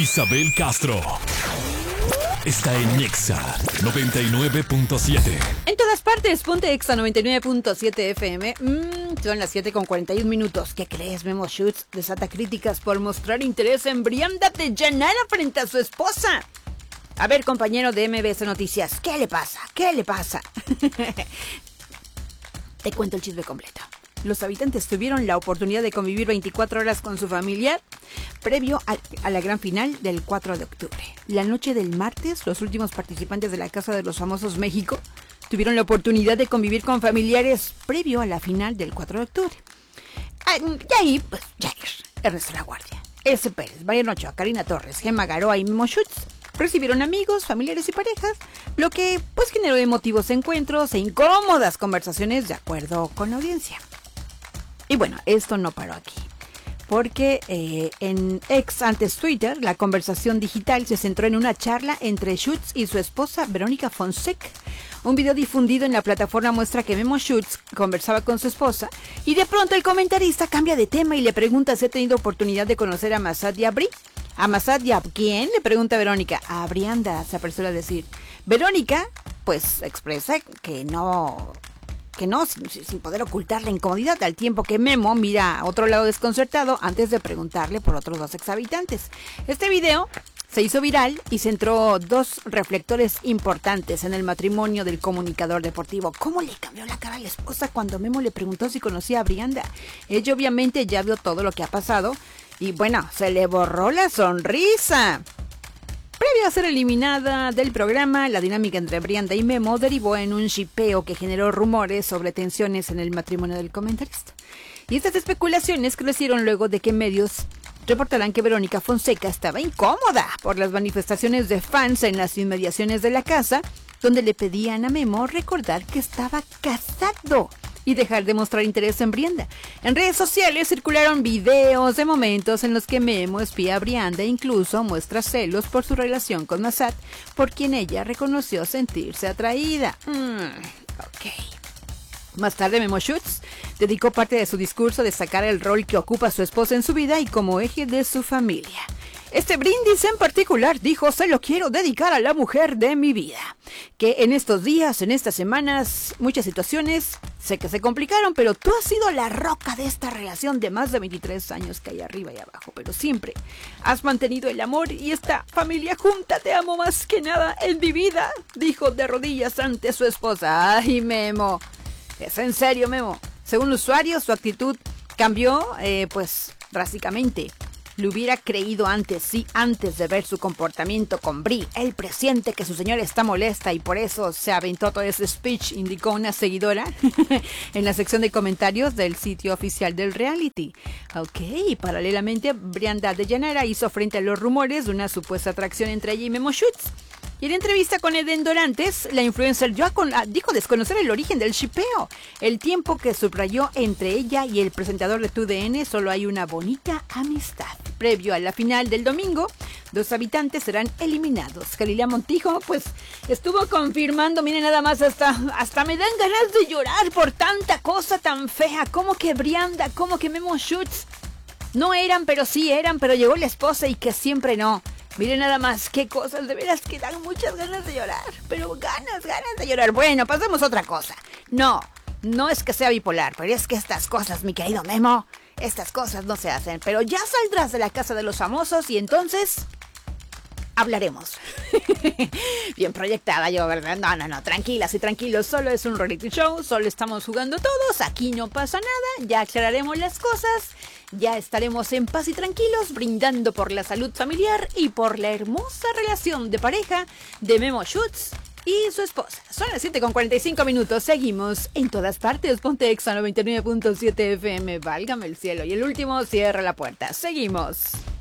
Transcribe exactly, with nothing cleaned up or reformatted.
Isabel Castro está en Nexa noventa y nueve punto siete. En todas partes, ponte Exa noventa y nueve punto siete F M. Mm, son las siete con cuarenta y un minutos. ¿Qué crees? Memo Schutz desata críticas por mostrar interés en Brianda de Llanera frente a su esposa. A ver, compañero de M B S Noticias, ¿qué le pasa? ¿Qué le pasa? Te cuento el chisme completo. Los habitantes tuvieron la oportunidad de convivir veinticuatro horas con su familiar previo a, a la gran final del cuatro de octubre. La noche del martes, los últimos participantes de la Casa de los Famosos México tuvieron la oportunidad de convivir con familiares previo a la final del cuatro de octubre. Y ahí, pues, Jair, Ernesto La Guardia, S. Pérez, Mariano Ochoa, Karina Torres, Gemma Garoa y Memo Schutz recibieron amigos, familiares y parejas, lo que pues generó emotivos encuentros e incómodas conversaciones de acuerdo con la audiencia. Y bueno, esto no paró aquí, porque eh, en ex, antes Twitter, la conversación digital se centró en una charla entre Schutz y su esposa Verónica Fonseca. Un video difundido en la plataforma muestra que Memo Schutz conversaba con su esposa y de pronto el comentarista cambia de tema y le pregunta si ha tenido oportunidad de conocer a Massad y a Bri. ¿A Massad y a quién? Le pregunta Verónica. A Brianda, se apresura a decir. Verónica, pues, expresa que no... que no, sin, sin poder ocultar la incomodidad, al tiempo que Memo mira a otro lado desconcertado antes de preguntarle por otros dos exhabitantes. Este video se hizo viral y centró dos reflectores importantes en el matrimonio del comunicador deportivo. ¿Cómo le cambió la cara a la esposa cuando Memo le preguntó si conocía a Brianda? Ella obviamente ya vio todo lo que ha pasado y bueno, se le borró la sonrisa. Previo a ser eliminada del programa, la dinámica entre Brianda y Memo derivó en un shipeo que generó rumores sobre tensiones en el matrimonio del comentarista. Y estas especulaciones crecieron luego de que medios reportaran que Verónica Fonseca estaba incómoda por las manifestaciones de fans en las inmediaciones de la casa, donde le pedían a Memo recordar que estaba casado y dejar de mostrar interés en Brianda. En redes sociales circularon videos de momentos en los que Memo espía a Brianda e incluso muestra celos por su relación con Massad, por quien ella reconoció sentirse atraída. Mm, ok. Más tarde, Memo Schutz dedicó parte de su discurso a destacar el rol que ocupa su esposa en su vida y como eje de su familia. Este brindis en particular, dijo, se lo quiero dedicar a la mujer de mi vida. Que en estos días, en estas semanas, muchas situaciones sé que se complicaron, pero tú has sido la roca de esta relación de más de veintitrés años que hay arriba y abajo. Pero siempre has mantenido el amor y esta familia junta. Te amo más que nada en mi vida, dijo de rodillas ante su esposa. Ay, Memo, es en serio, Memo. Según el usuario, su actitud cambió, eh, pues, drásticamente. Le hubiera creído antes, sí, antes de ver su comportamiento con Bri. Él presiente que su señora está molesta y por eso se aventó todo ese speech, indicó una seguidora en la sección de comentarios del sitio oficial del reality. Ok, paralelamente, Brianda de Llanera hizo frente a los rumores de una supuesta atracción entre ella y Memo Schutz. Y en entrevista con Eden Dorantes, la influencer dijo desconocer el origen del shipeo. El tiempo que subrayó entre ella y el presentador de T U D N, solo hay una bonita amistad. Previo a la final del domingo, dos habitantes serán eliminados. Galilea Montijo, pues, estuvo confirmando, miren nada más, hasta, hasta me dan ganas de llorar por tanta cosa tan fea. Como que Brianda, como que Memo Schutz. No eran, pero sí eran, pero llegó la esposa y que siempre no. Miren nada más, qué cosas, de veras que dan muchas ganas de llorar, pero ganas, ganas de llorar. Bueno, pasemos a otra cosa. No, no es que sea bipolar, pero es que estas cosas, mi querido Memo, estas cosas no se hacen. Pero ya saldrás de la casa de los famosos y entonces hablaremos. Bien proyectada yo, ¿verdad? No, no, no, tranquilas y tranquilos, solo es un reality show, solo estamos jugando todos, aquí no pasa nada, ya aclararemos las cosas. Ya estaremos en paz y tranquilos, brindando por la salud familiar y por la hermosa relación de pareja de Memo Schutz y su esposa. Son las siete con cuarenta y cinco minutos, seguimos en todas partes. Ponte Exa noventa y nueve punto siete F M, válgame el cielo. Y el último, cierra la puerta. Seguimos.